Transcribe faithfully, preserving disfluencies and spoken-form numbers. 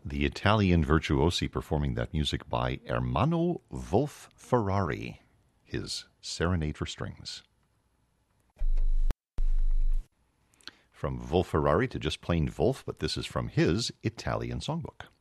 The Italian virtuosi performing that music by Ermanno Wolf Ferrari, his Serenade for Strings. From Wolf Ferrari to just plain Wolf, but this is from his Italian songbook.